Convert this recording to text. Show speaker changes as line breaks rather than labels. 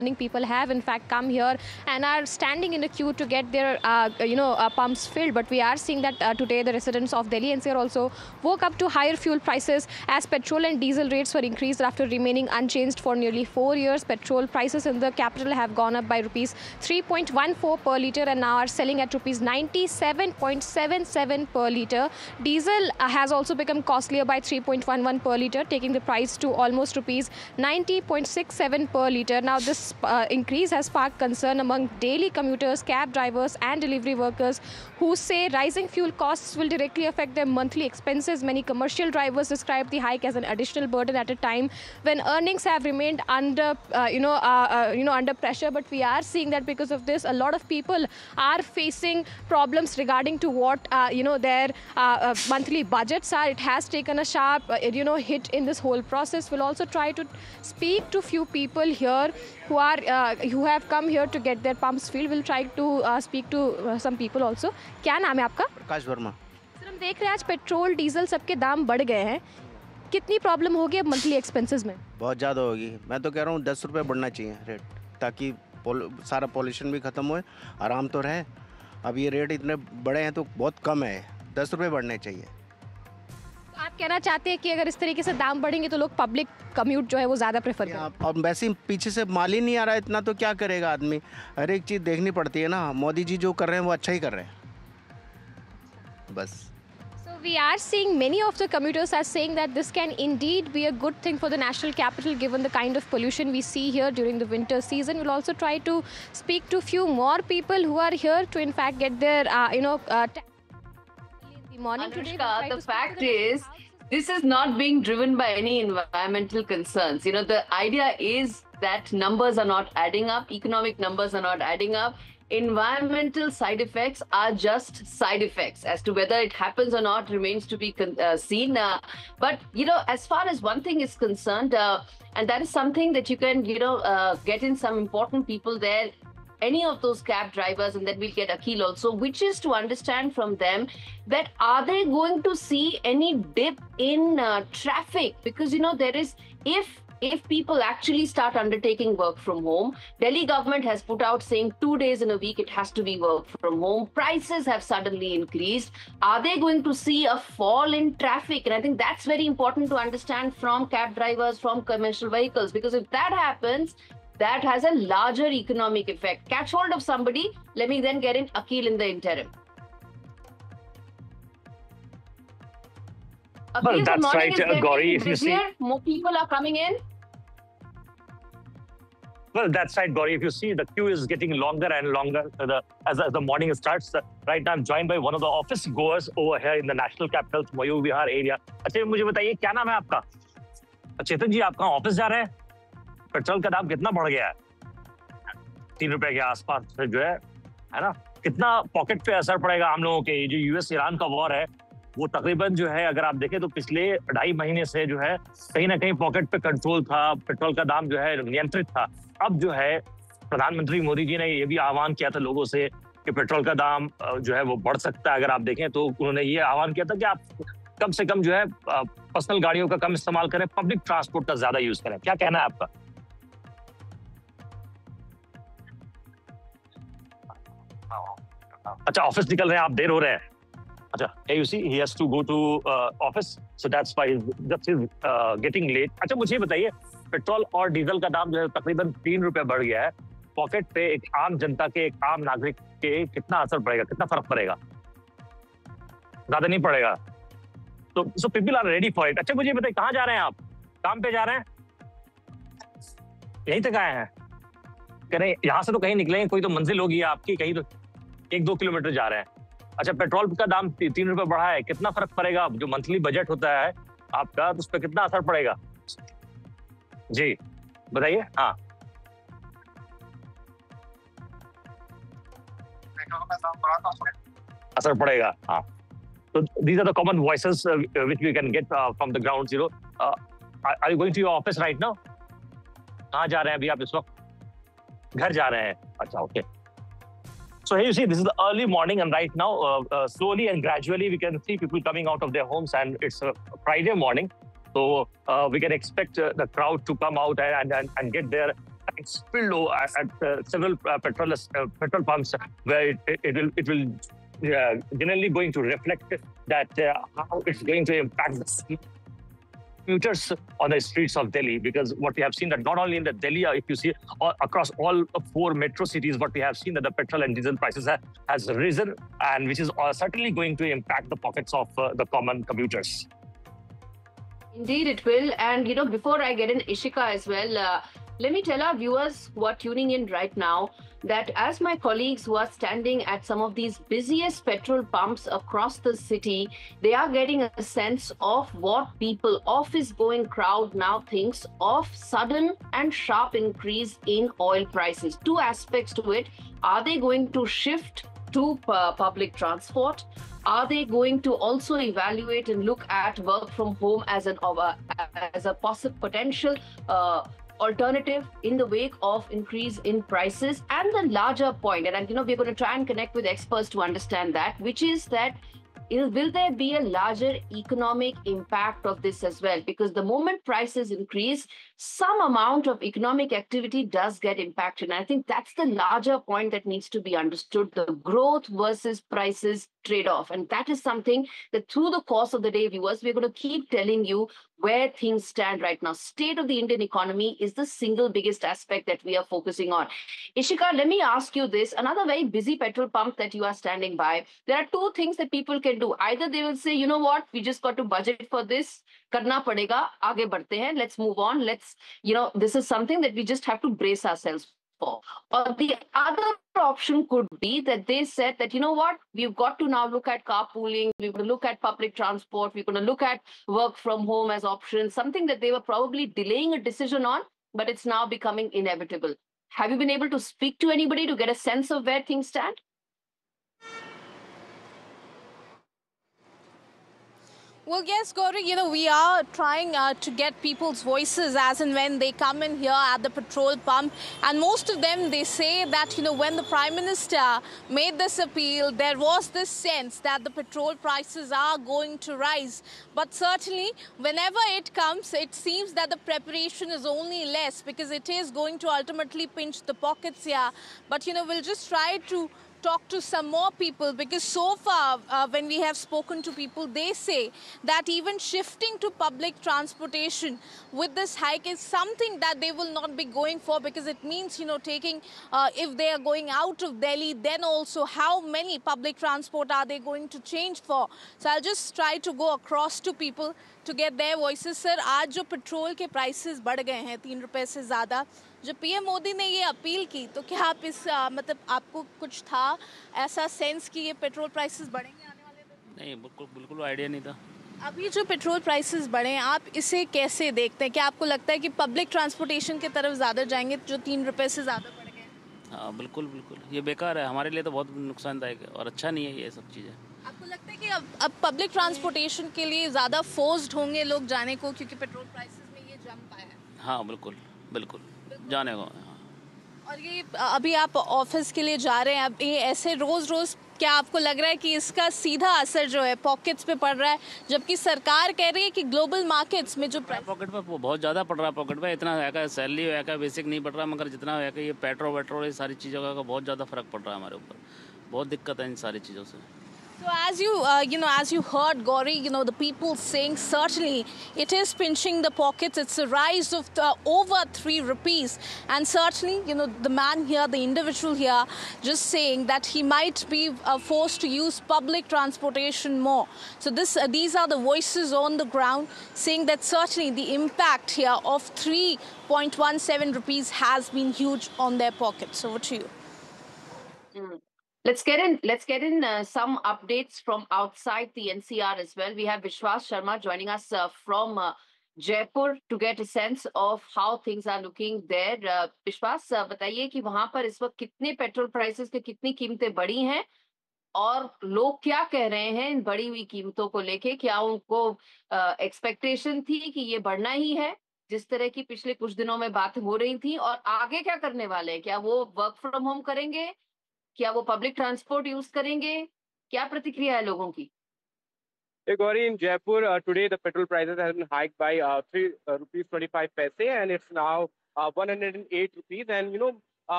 People have in fact come here and are standing in a queue to get their pumps filled. But we are seeing that today the residents of Delhi NCR also woke up to higher fuel prices as petrol and diesel rates were increased after remaining unchanged for nearly 4 years. Petrol prices in the capital have gone up by rupees 3.14 per litre and now are selling at rupees 97.77 per litre. Diesel has also become costlier by 3.11 per litre, taking the price to almost rupees 90.67 per litre. Now this increase has sparked concern among daily commuters, cab drivers and delivery workers who say rising fuel costs will directly affect their monthly expenses. Many commercial drivers describe the hike as an additional burden at a time when earnings have remained under under pressure. But we are seeing that because of this, a lot of people are facing problems regarding to what their monthly budgets are. It has taken a sharp hit in this whole process. We'll also try to speak to few people here who have come here to get their pumps filled. We'll try to speak to some people also. क्या नाम है आपका?
Prakash Verma.
Sir, हम देख रहे हैं आज petrol diesel सबके दाम बढ़ गए हैं। कितनी प्रॉब्लम होगी अब मंथली एक्सपेंसेस में?
बहुत ज़्यादा होगी। मैं तो कह रहा हूँ 10 रुपये बढ़ना चाहिए रेट, ताकि सारा पॉल्यूशन भी ख़त्म होए, आराम तो रहे। अब ये रेट इतने बड़े हैं तो बहुत कम है, 10 रुपये बढ़ने चाहिए।
आप कहना चाहते हैं कि अगर इस तरीके से दाम बढ़ेंगे तो लोग पब्लिक कम्यूट जो है वो ज़्यादा प्रेफर करें?
अब वैसे ही पीछे से माल ही नहीं आ रहा है इतना, तो क्या करेगा आदमी? हर एक चीज़ देखनी पड़ती है ना। मोदी जी जो कर रहे हैं वो अच्छा ही कर रहे हैं, बस।
We are seeing many of the commuters are saying that this can indeed be a good thing for the national capital given the kind of pollution we see here during the winter season. We'll also try to speak to few more people who are here to in fact get their morning today.
Anushka, the fact is, this is not being driven by any environmental concerns. The idea is that numbers are not adding up, economic numbers are not adding up. Environmental side effects are just side effects. As to whether it happens or not remains to be seen. But, as far as one thing is concerned, and that is something that you can, get in some important people there, any of those cab drivers, and then we'll get Akhil also, which is to understand from them that are they going to see any dip in traffic? Because, there is, if people actually start undertaking work from home, Delhi government has put out saying 2 days in a week it has to be work from home. Prices have suddenly increased. Are they going to see a fall in traffic? And I think that's very important to understand from cab drivers, from commercial vehicles, because if that happens, that has a larger economic effect. Catch hold of somebody. Let me then get in Akhil in the interim. Akhil,
well, that's right, Gauri.
If you see, more people are coming in.
Well, that's right, Gauri. If you see, the queue is getting longer and longer as the morning starts. Right now, I'm joined by one of the office goers over here in the national capital, Mayur Vihar area. अच्छा, मुझे बताइए क्या नाम है आपका? चेतन जी, आप कहाँ office जा रहे हैं? पेट्रोल का दाम कितना बढ़ गया है? 3 रुपए के आसपास जो है ना? कितना पॉकेट पे असर पड़ेगा हम लोगों के? जो यूएस ईरान का वॉर है, वो तकरीबन जो है अगर आप देखें तो पिछले 2.5 महीने से जो है कहीं ना कहीं पॉकेट पे कंट्रोल था, पेट्रोल का दाम जो है नियंत्रित था। अब जो है प्रधानमंत्री मोदी जी ने ये भी आह्वान किया था लोगों से कि पेट्रोल का दाम जो है वो बढ़ सकता है। अगर आप देखें तो उन्होंने ये आह्वान किया था कि आप कम से कम जो है पर्सनल गाड़ियों का कम इस्तेमाल करें, पब्लिक ट्रांसपोर्ट का ज्यादा यूज करें। क्या कहना है आपका? अच्छा, ऑफिस निकल रहे हैं आप, देर हो रहे हैं। अच्छा, you see, he has to go to office, so that's why he's getting late. अच्छा, मुझे बताइए, पेट्रोल और डीजल का दाम जो है तकरीबन 3 रुपए बढ़ गया है। पॉकेट पे एक आम जनता के, एक आम नागरिक के कितना असर पड़ेगा, कितना फर्क पड़ेगा? ज्यादा नहीं पड़ेगा। तो so people are ready for it. अच्छा, मुझे बताइए, कहाँ जा रहे हैं आप? काम पे जा रहे हैं? यहीं तक आए हैं? कह रहे यहाँ से तो कहीं निकलेंगे, कोई तो मंजिल होगी आपकी, कहीं तो 1-2 किलोमीटर जा रहे हैं। अच्छा, पेट्रोल का दाम 3 रुपए बढ़ा है, कितना फर्क पड़ेगा? जो मंथली बजट होता है आपका, तो उस पर कितना असर पड़ेगा? जी बताइए। हाँ, असर पड़ेगा। हाँ, तो these are the common voices which we can get from the ground zero. Are you going to your office right now? कहाँ जा रहे हैं अभी आप इस वक्त? घर जा रहे हैं। अच्छा, okay. So here you see, this is the early morning, and right now, slowly and gradually, we can see people coming out of their homes, and it's a Friday morning. So we can expect the crowd to come out and get their it's spilled over at several petrol pumps where it will generally going to reflect that how it's going to impact the commuters on the streets of Delhi, because what we have seen that not only in the Delhi, if you see across all 4 metro cities, what we have seen that the petrol and diesel prices has risen, and which is certainly going to impact the pockets of the common commuters.
Indeed, it will. And, before I get in Ishika as well, let me tell our viewers who are tuning in right now that as my colleagues who are standing at some of these busiest petrol pumps across the city, they are getting a sense of what people, office-going crowd now thinks of sudden and sharp increase in oil prices. 2 aspects to it. Are they going to shift to public transport? Are they going to also evaluate and look at work from home as a possible potential alternative in the wake of increase in prices? And the larger point, and we're going to try and connect with experts to understand that, which is that will there be a larger economic impact of this as well? Because the moment prices increase, some amount of economic activity does get impacted. And I think that's the larger point that needs to be understood, the growth versus prices trade-off. And that is something that through the course of the day, viewers, we're going to keep telling you where things stand right now. State of the Indian economy is the single biggest aspect that we are focusing on. Ishika, let me ask you this. Another very busy petrol pump that you are standing by, there are 2 things that people can do. Either they will say, you know what, we just got to budget for this, karna padega, aage badhte hain, let's move on, this is something that we just have to brace ourselves for. Or the other option could be that they said that, you know what, we've got to now look at carpooling, we're going to look at public transport, we're going to look at work from home as options, something that they were probably delaying a decision on, but it's now becoming inevitable. Have you been able to speak to anybody to get a sense of where things stand?
Well, yes, Gauri, we are trying to get people's voices as and when they come in here at the petrol pump. And most of them, they say that, when the Prime Minister made this appeal, there was this sense that the petrol prices are going to rise. But certainly, whenever it comes, it seems that the preparation is only less because it is going to ultimately pinch the pockets here. But, we'll just try to talk to some more people, because so far when we have spoken to people, they say that even shifting to public transportation with this hike is something that they will not be going for, because it means, taking, if they are going out of Delhi, then also how many public transport are they going to change for? So I'll just try to go across to people to get their voices. Sir, आज जो petrol के prices बढ़ गए हैं 3 रुपए से ज़्यादा, जब पीएम मोदी ने ये अपील की तो क्या आप इस मतलब आपको कुछ था ऐसा सेंस कि ये पेट्रोल प्राइसेस बढ़ेंगे आने वाले दिन?
नहीं, बिल्कुल आइडिया नहीं था।
अभी जो पेट्रोल प्राइसेस बढ़े, आप इसे कैसे देखते हैं? क्या आपको लगता है कि पब्लिक ट्रांसपोर्टेशन की तरफ ज़्यादा जाएंगे जो 3 रुपए से ज़्यादा बढ़ गए?
हाँ, बिल्कुल ये बेकार है, हमारे लिए तो बहुत नुकसानदायक है और अच्छा नहीं है ये सब चीज़ें।
आपको लगता है कि अब पब्लिक ट्रांसपोर्टेशन के लिए ज़्यादा फोर्स्ड होंगे लोग जाने को क्योंकि पेट्रोल प्राइसेस में ये जंप आया है?
हाँ, बिल्कुल जाने को।
और ये अभी आप ऑफिस के लिए जा रहे हैं, अब ये ऐसे रोज़ क्या आपको लग रहा है कि इसका सीधा असर जो है पॉकेट्स पे पड़ रहा है, जबकि सरकार कह रही है कि ग्लोबल मार्केट्स में जो
पॉकेट पे बहुत ज़्यादा पड़ रहा है, पॉकेट पे इतना है, सैलरी है, बेसिक नहीं पड़ रहा, मगर जितना है कि ये पेट्रोल ये सारी चीज़ों का बहुत ज़्यादा फर्क पड़ रहा है हमारे ऊपर, बहुत दिक्कत है इन सारी चीज़ों से।
So as you heard, Gauri, the people saying certainly it is pinching the pockets. It's a rise of over 3 rupees. And certainly, the man here, the individual here, just saying that he might be forced to use public transportation more. So these are the voices on the ground saying that certainly the impact here of 3.17 rupees has been huge on their pockets. Over to you.
Let's get in some updates from outside the NCR as well. We have Vishwas Sharma joining us from Jaipur to get a sense of how things are looking there. Vishwas, बताइए कि वहां पर इस वक्त कितने petrol prices के कितनी कीमतें बढ़ी हैं और लोग क्या कह रहे हैं इन बढ़ी हुई कीमतों को लेके? क्या उनको एक्सपेक्टेशन थी कि ये बढ़ना ही है जिस तरह की पिछले कुछ दिनों में बात हो रही थी, और आगे क्या करने वाले हैं? क्या वो वर्क फ्रॉम होम करेंगे? क्या वो पब्लिक ट्रांसपोर्ट यूज करेंगे? क्या प्रतिक्रिया है लोगों की?
Gauri, in Jaipur, today the petrol prices have been hiked by 3 rupees 25 paise, and it's now 108 rupees, and